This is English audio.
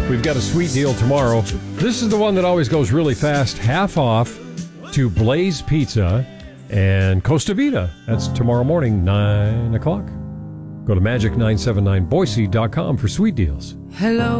We've got a sweet deal tomorrow. This is the one that always goes really fast. Half off to Blaze Pizza and Costa Vida. That's tomorrow morning, 9 o'clock. Go to magic979boise.com for sweet deals. Hello.